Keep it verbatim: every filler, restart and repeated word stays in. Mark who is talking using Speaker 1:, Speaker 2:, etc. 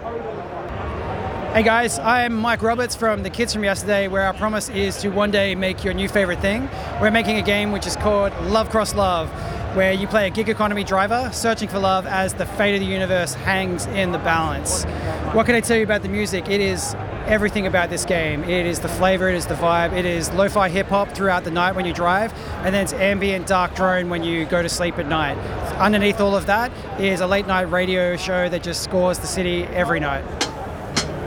Speaker 1: Hey guys, I'm Mike Roberts from The Kids From Yesterday, where our promise is to one day make your new favorite thing. We're making a game which is called Love Cross Love, where you play a gig economy driver searching for love as the fate of the universe hangs in the balance. What can I tell you about the music? It is everything about this game. It is the flavor, it is the vibe, it is lo-fi hip-hop throughout the night when you drive, and then it's ambient dark drone when you go to sleep at night. Underneath all of that is a late night radio show that just scores the city every night.